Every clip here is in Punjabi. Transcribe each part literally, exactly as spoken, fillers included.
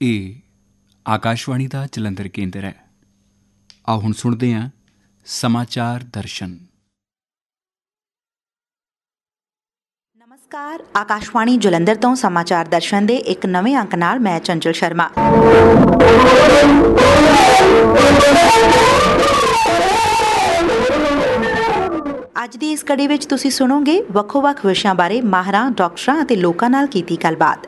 ਇਹ ਆਕਾਸ਼ਵਾਣੀ ਦਾ ਜਲੰਧਰ ਕੇਂਦਰ ਹੈ। ਆਓ ਹੁਣ ਸੁਣਦੇ ਹਾਂ ਸਮਾਚਾਰ ਦਰਸ਼ਨ। ਨਮਸਕਾਰ, ਆਕਾਸ਼ਵਾਣੀ ਜਲੰਧਰ ਤੋਂ ਸਮਾਚਾਰ ਦਰਸ਼ਨ ਦੇ ਇੱਕ ਨਵੇਂ ਅੰਕ ਨਾਲ ਮੈਂ ਚੰਚਲ ਸ਼ਰਮਾ। ਅੱਜ ਦੀ ਇਸ ਕੜੀ ਵਿੱਚ ਤੁਸੀਂ ਸੁਣੋਗੇ ਵੱਖੋ-ਵੱਖ ਵਿਸ਼ਿਆਂ ਬਾਰੇ ਮਾਹਰਾਂ, ਡਾਕਟਰਾਂ ਅਤੇ ਲੋਕਾਂ ਨਾਲ ਕੀਤੀ ਗੱਲਬਾਤ।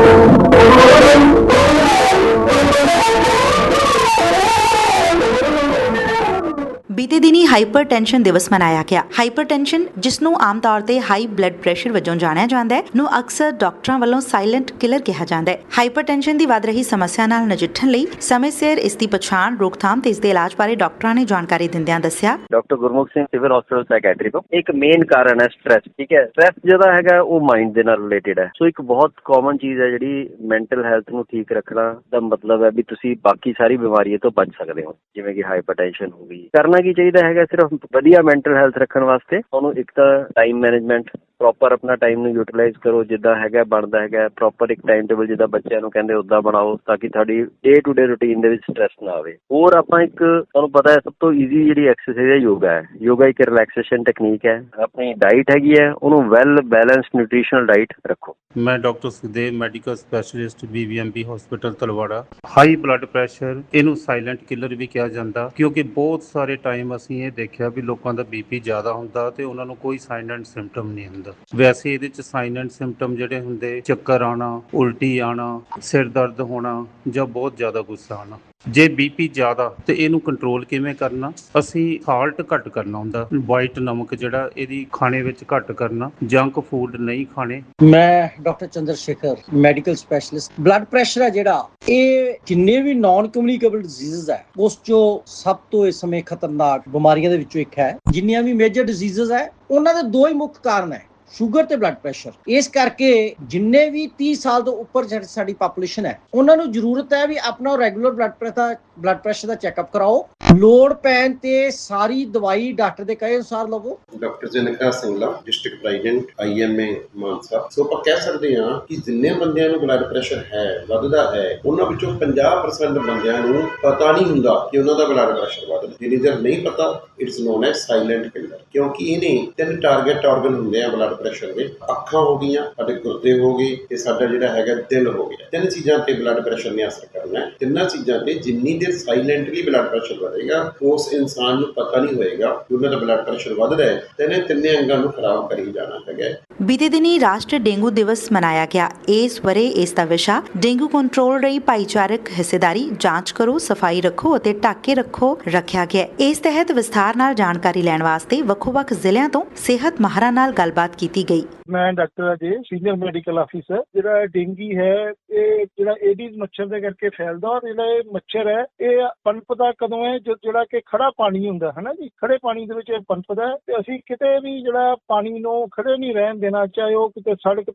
ਬੀਤੇ ਦਿਨੀ ਹਾਈਪਰ ਟੈਨਸ਼ਨ ਦਿਵਸ ਮਨਾਇਆ ਗਿਆ। ਹਾਈਪਰ ਟੈਨਸ਼ਨ, ਜਿਸ ਨੂੰ ਆਮ ਤੌਰ ਤੇ ਹਾਈ ਬਲੱਡ ਪ੍ਰੈਸ਼ਰ ਵਜੋਂ ਜਾਣਿਆ ਜਾਂਦਾ ਹੈ, ਨੂੰ ਅਕਸਰ ਡਾਕਟਰਾਂ ਵੱਲੋਂ ਸਾਇਲੈਂਟ ਕਿਲਰ ਕਿਹਾ ਜਾਂਦਾ ਹੈ। ਹਾਈਪਰ ਟੈਨਸ਼ਨ ਦੀ ਵੱਧ ਰਹੀ ਸਮੱਸਿਆ ਨਾਲ ਨਜਿੱਠਣ ਲਈ ਸਮੇਂ ਸਿਰ ਇਸ ਦੀ ਪਛਾਣ, ਰੋਕਥਾਮ ਤੇ ਇਸ ਦੇ ਇਲਾਜ ਬਾਰੇ ਡਾਕਟਰਾਂ ਨੇ ਜਾਣਕਾਰੀ ਦਿੰਦਿਆਂ ਦੱਸਿਆ। Doctor Gurmukh Singh, civil hospital psychiatry ਤੋਂ। ਇੱਕ ਮੇਨ ਕਾਰਨ ਹੈ ਸਟ੍ਰੈਸ। ਠੀਕ ਹੈ, ਸਟ੍ਰੈਸ ਜਿਹੜਾ ਹੈਗਾ ਉਹ ਮਾਈਂਡ ਦੇ ਨਾਲ ਰਿਲੇਟਡ ਹੈ। ਸੋ ਇੱਕ ਬਹੁਤ ਕਾਮਨ ਚੀਜ਼ ਹੈ ਜਿਹੜੀ ਮੈਂਟਲ ਹੈਲਥ ਨੂੰ ਠੀਕ ਰੱਖਣਾ ਦਾ ਮਤਲਬ ਹੈ ਵੀ ਤੁਸੀਂ ਬਾਕੀ ਸਾਰੀ ਬਿਮਾਰੀਆਂ ਤੋਂ ਬਚ ਸਕਦੇ ਹੋ, ਜਿਵੇਂ ਕਿ ਹਾਈਪਰ ਟੈਨਸ਼ਨ ਹੋ ਗਈ। ਕਰਨਾ ਕੀ ਚਾਹੀਦਾ ਹੈਗਾ, ਸਿਰਫ ਵਧੀਆ ਮੈਂਟਲ ਹੈਲਥ ਰੱਖਣ ਵਾਸਤੇ ਤੁਹਾਨੂੰ ਇੱਕ ਤਾਂ ਟਾਈਮ ਮੈਨੇਜਮੈਂਟ, ਪ੍ਰੋਪਰ ਆਪਣਾ ਟਾਈਮ ਨੂੰ ਯੂਟੀਲਾਈਜ਼ ਕਰੋ ਜਿੱਦਾਂ ਹੈਗਾ ਬਣਦਾ ਹੈਗਾ। ਪ੍ਰੋਪਰ ਇੱਕ ਟਾਈਮ ਟੇਬਲ ਜਿੱਦਾਂ ਬੱਚਿਆਂ ਨੂੰ ਕਹਿੰਦੇ ਉੱਦਾਂ ਬਣਾਓ ਤਾਂ ਕਿ ਤੁਹਾਡੀ ਡੇ ਟੂ ਡੇ ਰੂਟੀਨ ਦੇ ਵਿੱਚ ਸਟ੍ਰੈਸ ਨਾ ਆਵੇ। ਹੋਰ ਆਪਾਂ ਇੱਕ, ਤੁਹਾਨੂੰ ਪਤਾ ਹੈ ਸਭ ਤੋਂ ਈਜ਼ੀ ਜਿਹੜੀ ਐਕਸਰਸਾਈਜ਼ ਹੈ ਯੋਗਾ ਹੈ। ਯੋਗਾ ਇੱਕ ਰਿਲੈਕਸੇਸ਼ਨ ਟੈਕਨੀਕ ਹੈ। ਆਪਣੀ ਡਾਈਟ ਹੈਗੀ ਹੈ, ਉਹਨੂੰ ਵੈਲ ਬੈਲੈਂਸਡ ਨਿਊਟ੍ਰੀਸ਼ਨਲ ਡਾਈਟ ਰੱਖੋ। ਮੈਂ doctor Sukhdev, medical specialist, B ਵੀ M B hospital Talwara. High blood pressure, ਇਹਨੂੰ ਸਾਇਲੈਂਟ ਕਿਲਰ ਵੀ ਕਿਹਾ ਜਾਂਦਾ, ਕਿਉਂਕਿ ਬਹੁਤ ਸਾਰੇ ਟਾਈਮ ਅਸੀਂ ਇਹ ਦੇਖਿਆ ਵੀ ਲੋਕਾਂ ਦਾ ਬੀ ਪੀ ਜ਼ਿਆਦਾ ਹੁੰਦਾ ਤੇ ਉਹਨਾਂ ਨੂੰ ਕੋਈ ਸਾਈਨ ਐਂਡ ਸਿੰਪਟਮ ਨਹੀਂ ਹੁੰਦਾ। ਵੈਸੇ ਇਹਦੇ ਚ ਸਾਈਨ ਐਂਡ ਸਿੰਪਟਮ ਜਿਹੜੇ ਹੁੰਦੇ, ਚੱਕਰ ਆਉਣਾ, ਉਲਟੀ ਆਉਣਾ, ਸਿਰ ਦਰਦ ਹੋਣਾ ਜਾਂ ਬਹੁਤ ਜ਼ਿਆਦਾ ਗੁੱਸਾ ਆਉਣਾ। ਜੇ ਬੀਪੀ ਜ਼ਿਆਦਾ ਤੇ ਇਹਨੂੰ ਕੰਟਰੋਲ ਕਿਵੇਂ ਕਰਨਾ? ਅਸੀਂ ਸਾਲਟ ਘੱਟ ਕਰਨਾ ਹੁੰਦਾ, ਵਾਈਟ ਨਮਕ ਜਿਹੜਾ ਇਹਦੀ ਖਾਣੇ ਵਿੱਚ ਘੱਟ ਕਰਨਾ, ਜੰਕ ਫੂਡ ਨਹੀਂ ਖਾਣੇ। ਮੈਂ doctor Chandra Shekhar, medical specialist. Blood pressure ਹੈ ਜਿਹੜਾ, ਇਹ ਜਿੰਨੇ ਵੀ ਨਾਨ ਕਮਿਊਨੀਕੇਬਲ ਡਿਜ਼ੀਜ਼ ਹੈ ਉਸ ਚੋਂ ਸਭ ਤੋਂ ਇਸ ਸਮੇਂ ਖਤਰਨਾਕ ਬਿਮਾਰੀਆਂ ਦੇ ਵਿੱਚੋਂ ਇੱਕ ਹੈ। ਜਿੰਨੀਆਂ ਵੀ ਮੇਜਰ ਡਿਜ਼ੀਜ਼ਜ਼ ਹੈ ਉਹਨਾਂ ਦੇ ਦੋ ਹੀ ਮੁੱਖ ਕਾਰਨ ਹੈ, ਸ਼ੂਗਰ ਤੇ ਬਲੱਡ ਪ੍ਰੈਸ਼ਰ। ਇਸ ਕਰਕੇ ਜਿੰਨੇ ਵੀ ਤੀਹ ਸਾਲ ਤੋਂ ਉੱਪਰ ਜਿਹੜੀ ਸਾਡੀ ਪਾਪੂਲੇਸ਼ਨ ਹੈ ਉਹਨਾਂ ਨੂੰ ਜ਼ਰੂਰਤ ਹੈ ਵੀ ਆਪਣਾ regular blood pressure blood pressure ਦਾ ਚੈੱਕਅਪ ਕਰਾਓ। ਲੋੜ ਪੈਣ ਤੇ ਸਾਰੀ ਦਵਾਈ ਡਾਕਟਰ ਦੇ ਕਹੇ ਅਨੁਸਾਰ ਲਵੋ। Doctor ਜਨਕਾ Singla, district president I M A Mansa. ਸੋ ਆਪਾਂ ਕਹਿ ਸਕਦੇ ਹਾਂ ਕਿ ਜਿੰਨੇ ਬੰਦਿਆਂ ਨੂੰ ਬਲੱਡ ਪ੍ਰੈਸ਼ਰ ਹੈ, ਵੱਧਦਾ ਹੈ, ਉਹਨਾਂ ਵਿੱਚੋਂ ਪੰਜਾਹ ਪਰਸੈਂਟ ਬੰਦਿਆਂ ਨੂੰ ਪਤਾ ਨਹੀਂ ਹੁੰਦਾ ਕਿ ਉਹਨਾਂ ਦਾ ਬਲੱਡ ਪ੍ਰੈਸ਼ਰ ਵੱਧਦਾ। ਜਿੰਨੀ ਦੇਰ ਨਹੀਂ ਪਤਾ, it's non as silent killer, ਕਿਉਂਕਿ ਇਹਨੇ ਤਿੰਨ ਟਾਰਗੇਟ ਆਰਗਨ ਹੁੰਦੇ ਆ ਬਲੱਡ ਪ੍ਰੈਸ਼ਰ ਦੇ। ਅੱਖਾਂ ਹੋ ਗਈਆਂ, ਸਾਡੇ ਗੁਰਦੇ ਹੋ ਗਏ ਤੇ ਸਾਡਾ ਜਿਹੜਾ ਹੈਗਾ ਦਿਲ ਹੋ ਗਿਆ। ਤਿੰਨ ਚੀਜ਼ਾਂ ਤੇ ਬਲੱਡ ਪ੍ਰੈਸ਼ਰ ਨੇ ਅਸਰ ਕਰਨਾ। ਤਿੰਨਾਂ ਚੀਜ਼ਾਂ ਤੇ ਜਿੰਨੀ ਦੇਰ ਸਾਇਲੈਂਟਲੀ ਬਲੱਡ ਪ੍ਰੈਸ਼ਰ ਵਧੇਗਾ, ਉਸ ਇਨਸਾਨ ਨੂੰ ਪਤਾ ਨਹੀਂ ਹੋਏਗਾ ਕਿ ਉਹਨਾਂ ਦਾ ਬਲੱਡ ਪ੍ਰੈਸ਼ਰ ਵੱਧ ਰਿਹਾ ਹੈ ਤੇ ਇਹਨੇ ਤਿੰਨੇ ਅੰਗਾਂ ਨੂੰ ਖਰਾਬ ਕਰੀ ਜਾਣਾ ਹੈਗਾ। ਬੀਤੇ ਦਿਨੀ ਰਾਸ਼ਟਰੀ ਡੇਂਗੂ ਦਿਵਸ ਮਨਾਇਆ ਗਿਆ। ਇਸ ਵਰੇ ਇਸ ਦਾ ਵਿਸ਼ਾ ਡੇਂਗੂ ਕੰਟਰੋਲ ਲਈ ਭਾਈਚਾਰਕ ਹਿੱਸੇਦਾਰੀ, ਜਾਂਚ ਕਰੋ, ਸਫਾਈ ਰੱਖੋ ਅਤੇ ਢੱਕ ਕੇ ਰੱਖੋ ਰੱਖਿਆ ਗਿਆ। ਇਸ ਤਹਿਤ ਵਿਸਥਾਰ ਨਾਲ ਜਾਣਕਾਰੀ ਲੈਣ ਵਾਸਤੇ ਵੱਖੋ-ਵੱਖ ਜ਼ਿਲ੍ਹਿਆਂ ਤੋਂ ਸਿਹਤ ਮਾਹਰਾਂ ਨਾਲ ਗੱਲਬਾਤ ਕੀਤੀ ਗਈ। ਮੈਂ ਡਾਕਟਰ ਅਜੇ, ਸੀਨੀਅਰ ਮੈਡੀਕਲ ਆਫੀਸਰ। ਜਿਹੜਾ ਡੇਂਗੀ ਹੈ ਇਹ ਜਿਹੜਾ ਏਡੀਜ਼ ਮੱਛਰ ਦੇ ਕਰਕੇ ਫੈਲਦਾ, ਔਰ ਜਿਹੜਾ ਇਹ ਮੱਛਰ ਹੈ ਇਹ ਪਨਪਦਾ ਕਦੋਂ ਹੈ? ਜਿਹੜਾ ਕਿ ਖੜਾ ਪਾਣੀ ਹੁੰਦਾ ਹੈ ਨਾ ਜੀ, ਖੜੇ ਪਾਣੀ ਦੇ ਵਿੱਚ ਇਹ ਪਨਪਦਾ ਹੈ। ਤੇ ਅਸੀਂ ਕਿਤੇ ਵੀ ਜਿਹੜਾ ਪਾਣੀ ਨੂੰ ਖੜੇ ਨਹੀਂ ਰਹਿਣ ਦੇਣਾ, ਚਾਹੇ ਉਹ ਕਿਤੇ ਸੜਕ